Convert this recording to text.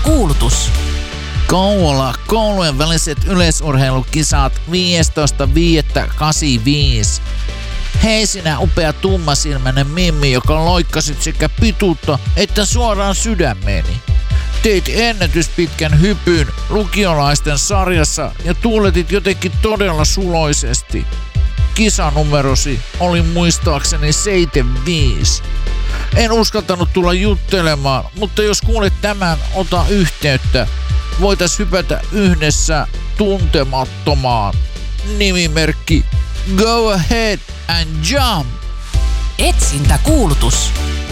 Etsintäkuulutus. Kouvola koulujen väliset yleisurheilukisat 15.5.85. Hei sinä upea tummasilmäinen mimmi, joka loikkasit sekä pituutta että suoraan sydämeeni. Teit ennätyspitkän hypyn lukiolaisten sarjassa ja tuuletit jotenkin todella suloisesti. Kisanumerosi oli muistaakseni 75. En uskaltanut tulla juttelemaan, mutta jos kuulet tämän, ota yhteyttä. Voitais hypätä yhdessä tuntemattomaan. Nimimerkki Go Ahead and Jump. Etsintäkuulutus.